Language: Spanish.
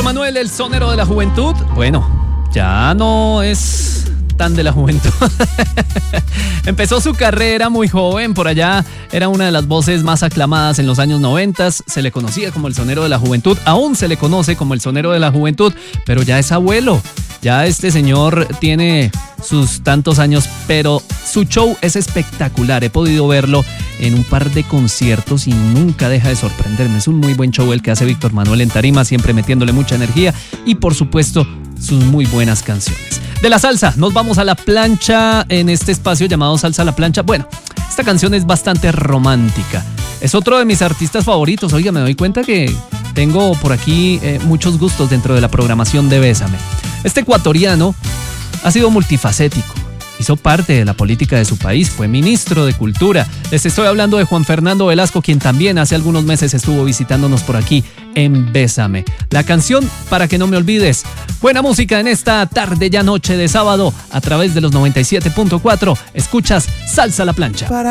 Víctor Manuel, el sonero de la juventud. Bueno, ya no es tan de la juventud. Empezó su carrera muy joven, por allá era una de las voces más aclamadas en los años 90, se le conocía como el sonero de la juventud, aún se le conoce como el sonero de la juventud, pero ya es abuelo. Ya este señor tiene sus tantos años, pero su show es espectacular. He podido verlo en un par de conciertos y nunca deja de sorprenderme. Es un muy buen show el que hace Víctor Manuel en tarima, siempre metiéndole mucha energía y por supuesto sus muy buenas canciones. De la salsa, nos vamos a la plancha en este espacio llamado Salsa a la Plancha. Bueno, esta canción es bastante romántica. Es otro de mis artistas favoritos. Oiga, me doy cuenta que tengo por aquí muchos gustos dentro de la programación de Bésame. Este ecuatoriano ha sido multifacético. Hizo parte de la política de su país, fue ministro de Cultura. Les estoy hablando de Juan Fernando Velasco, quien también hace algunos meses estuvo visitándonos por aquí en Bésame. La canción Para que no me olvides. Buena música en esta tarde ya noche de sábado a través de los 97.4. Escuchas Salsa a la Plancha.